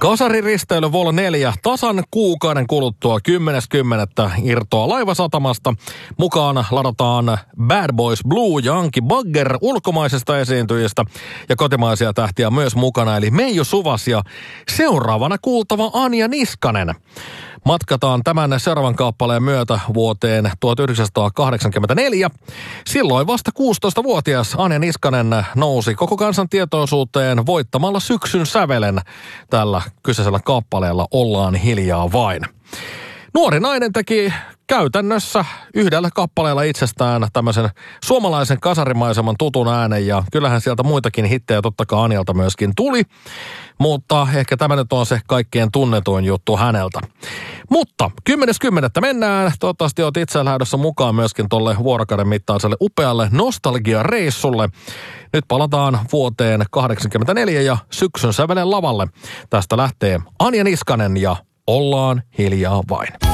Kasariristeily Vol 4 tasan kuukauden kuluttua 10.10. irtoaa laivasatamasta. Mukaan ladataan Bad Boys Blue ja Anki Bagger ulkomaisesta esiintyjistä ja kotimaisia tähtiä myös mukana, eli Meiju Suvas ja seuraavana kuultava Anja Niskanen. Matkataan tämän seuraavan kappaleen myötä vuoteen 1984. Silloin vasta 16-vuotias Anja Niskanen nousi koko kansan tietoisuuteen voittamalla Syksyn sävelen. Tällä kyseisellä kappaleella Ollaan hiljaa vain. Nuori nainen teki käytännössä yhdellä kappaleella itsestään tämmöisen suomalaisen kasarimaiseman tutun äänen, ja kyllähän sieltä muitakin hittejä totta kai Anjalta myöskin tuli, mutta ehkä tämä nyt on se kaikkien tunnetuin juttu häneltä. Mutta 10.10. mennään. Toivottavasti olet itse lähdössä mukaan myöskin tolle vuorokauden mittaiselle upealle nostalgiareissulle. Nyt palataan vuoteen 84 ja Syksyn sävelen lavalle. Tästä lähtee Anja Niskanen ja Ollaan hiljaa vain.